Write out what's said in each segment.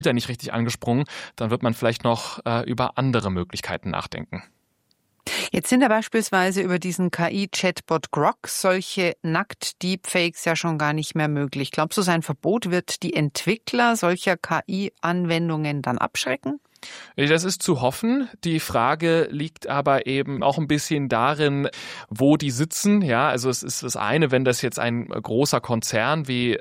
er nicht richtig angesprungen, dann wird man vielleicht noch über andere Möglichkeiten nachdenken. Jetzt sind ja beispielsweise über diesen KI-Chatbot Grok solche Nackt-Deepfakes ja schon gar nicht mehr möglich. Glaubst du, sein Verbot wird die Entwickler solcher KI-Anwendungen dann abschrecken? Das ist zu hoffen. Die Frage liegt aber eben auch ein bisschen darin, wo die sitzen. Ja, also es ist das eine, wenn das jetzt ein großer Konzern wie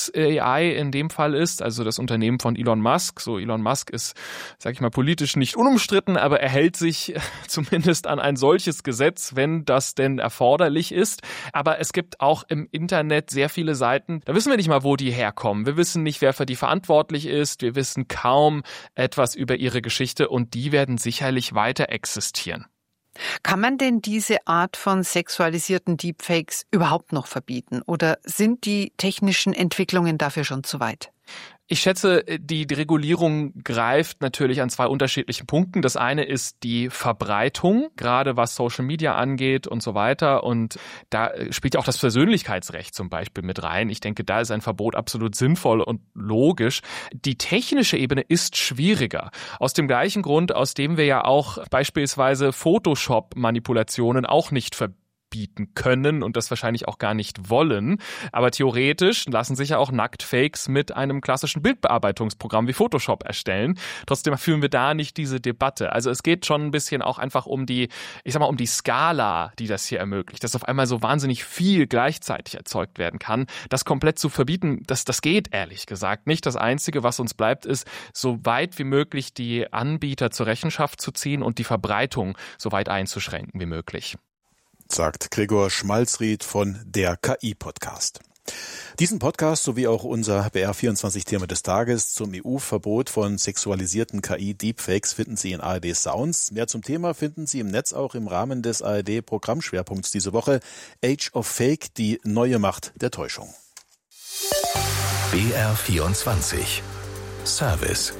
xAI in dem Fall ist, also das Unternehmen von Elon Musk. So, Elon Musk ist, sag ich mal, politisch nicht unumstritten, aber er hält sich zumindest an ein solches Gesetz, wenn das denn erforderlich ist. Aber es gibt auch im Internet sehr viele Seiten, da wissen wir nicht mal, wo die herkommen. Wir wissen nicht, wer für die verantwortlich ist. Wir wissen kaum etwas über ihre Geschichte und die werden sicherlich weiter existieren. Kann man denn diese Art von sexualisierten Deepfakes überhaupt noch verbieten oder sind die technischen Entwicklungen dafür schon zu weit? Ich schätze, die Regulierung greift natürlich an zwei unterschiedlichen Punkten. Das eine ist die Verbreitung, gerade was Social Media angeht und so weiter. Und da spielt ja auch das Persönlichkeitsrecht zum Beispiel mit rein. Ich denke, da ist ein Verbot absolut sinnvoll und logisch. Die technische Ebene ist schwieriger. Aus dem gleichen Grund, aus dem wir ja auch beispielsweise Photoshop-Manipulationen auch nicht verbieten können und das wahrscheinlich auch gar nicht wollen. Aber theoretisch lassen sich ja auch Nacktfakes mit einem klassischen Bildbearbeitungsprogramm wie Photoshop erstellen. Trotzdem führen wir da nicht diese Debatte. Also es geht schon ein bisschen auch einfach um die, um die Skala, die das hier ermöglicht, dass auf einmal so wahnsinnig viel gleichzeitig erzeugt werden kann. Das komplett zu verbieten, das geht ehrlich gesagt nicht. Das Einzige, was uns bleibt, ist, so weit wie möglich die Anbieter zur Rechenschaft zu ziehen und die Verbreitung so weit einzuschränken wie möglich. Sagt Gregor Schmalzried von der KI-Podcast. Diesen Podcast sowie auch unser BR24-Thema des Tages zum EU-Verbot von sexualisierten KI-Deepfakes finden Sie in ARD Sounds. Mehr zum Thema finden Sie im Netz auch im Rahmen des ARD-Programmschwerpunkts diese Woche. Age of Fake, die neue Macht der Täuschung. BR24 Service.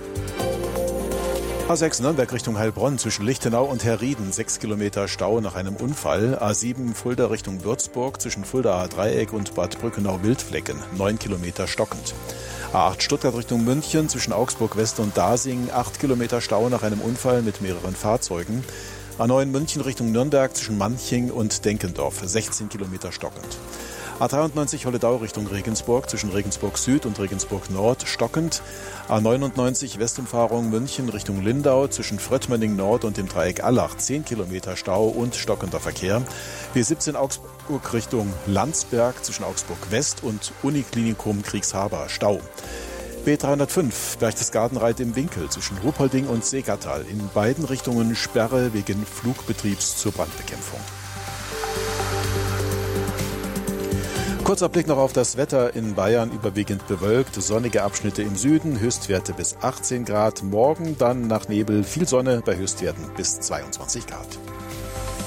A6 Nürnberg Richtung Heilbronn zwischen Lichtenau und Herrieden 6 Kilometer Stau nach einem Unfall. A7 Fulda Richtung Würzburg zwischen Fuldaer Dreieck und Bad Brückenau-Wildflecken 9 Kilometer stockend. A8 Stuttgart Richtung München zwischen Augsburg West und Dasing 8 Kilometer Stau nach einem Unfall mit mehreren Fahrzeugen. A9 München Richtung Nürnberg zwischen Manching und Denkendorf 16 Kilometer stockend. A93 Holledau Richtung Regensburg zwischen Regensburg Süd und Regensburg Nord stockend. A99 Westumfahrung München Richtung Lindau zwischen Fröttmenning Nord und dem Dreieck Allach 10 Kilometer Stau und stockender Verkehr. B17 Augsburg Richtung Landsberg zwischen Augsburg West und Uniklinikum Kriegshaber Stau. B305 Berchtesgadenreit im Winkel zwischen Ruppolding und Seegattal. In beiden Richtungen Sperre wegen Flugbetriebs zur Brandbekämpfung. Kurzer Blick noch auf das Wetter in Bayern, überwiegend bewölkt, sonnige Abschnitte im Süden, Höchstwerte bis 18 Grad. Morgen dann nach Nebel viel Sonne bei Höchstwerten bis 22 Grad.